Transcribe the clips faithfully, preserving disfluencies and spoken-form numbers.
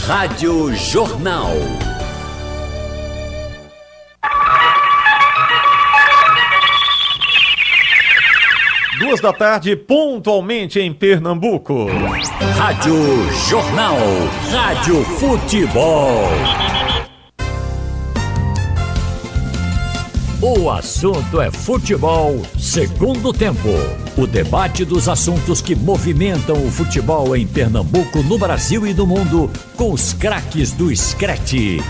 Rádio Jornal. Duas da tarde, pontualmente em Pernambuco. Rádio Jornal. Rádio Futebol. O assunto é futebol, segundo tempo. O debate dos assuntos que movimentam o futebol em Pernambuco, no Brasil e no mundo, com os craques do Screte.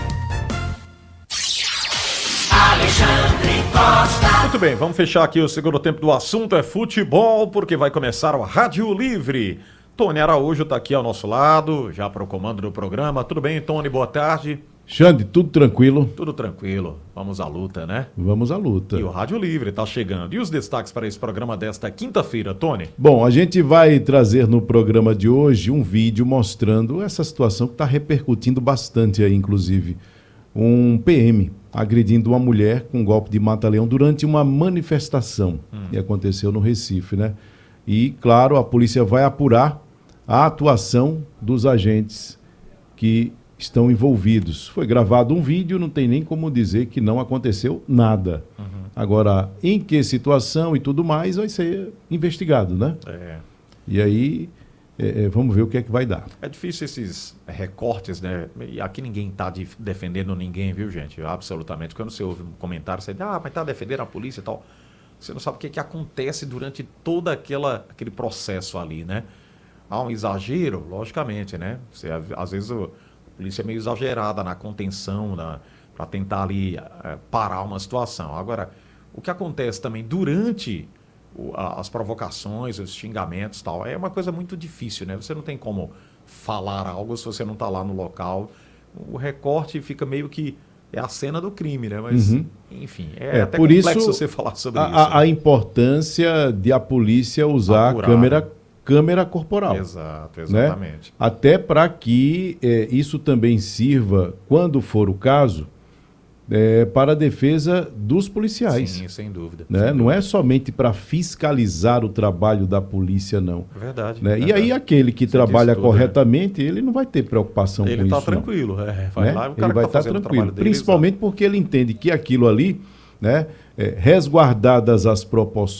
Alexandre Costa. Muito bem, vamos fechar aqui o segundo tempo do assunto é futebol, porque vai começar o Rádio Livre. Tony Araújo está aqui ao nosso lado, já para o comando do programa. Tudo bem, Tony? Boa tarde. Xande, tudo tranquilo? Tudo tranquilo. Vamos à luta, né? Vamos à luta. E o Rádio Livre está chegando. E os destaques para esse programa desta quinta-feira, Tony? Bom, a gente vai trazer no programa de hoje um vídeo mostrando essa situação que está repercutindo bastante aí, inclusive. Um P M agredindo uma mulher com um golpe de mata-leão durante uma manifestação hum. que aconteceu no Recife, né? E, claro, a polícia vai apurar a atuação dos agentes que estão envolvidos. Foi gravado um vídeo, não tem nem como dizer que não aconteceu nada. Uhum. Agora, em que situação e tudo mais, vai ser investigado, né? É. E aí, é, vamos ver o que é que vai dar. É difícil esses recortes, né? E aqui ninguém está de, defendendo ninguém, viu, gente? Absolutamente. Quando você ouve um comentário, você diz, ah, mas está defendendo a polícia e tal. Você não sabe o que, é que acontece durante todo aquela, aquele processo ali, né? Há um exagero, logicamente, né? Você, às vezes... O, A polícia é meio exagerada na contenção, para tentar ali é, parar uma situação. Agora, o que acontece também durante o, a, as provocações, os xingamentos e tal, é uma coisa muito difícil, né? Você não tem como falar algo se você não está lá no local. O recorte fica meio que... É a cena do crime, né? Mas, uhum. enfim, é, é até por complexo isso, você falar sobre a, isso. A, né? a importância de a polícia usar Apurar, a câmera... câmera corporal. Exato, exatamente. Né? Até para que é, isso também sirva, quando for o caso, é, para a defesa dos policiais. Sim, sem dúvida. Né? Sem não dúvida. é somente para fiscalizar o trabalho da polícia, não. Verdade. Né? verdade. E aí aquele que Você trabalha tudo, corretamente, né? ele não vai ter preocupação ele com tá isso. Tranquilo, não. é, vai né? lá, o cara ele vai tá estar tá tranquilo. Dele, principalmente exato. porque ele entende que aquilo ali, né, é, resguardadas as proporções,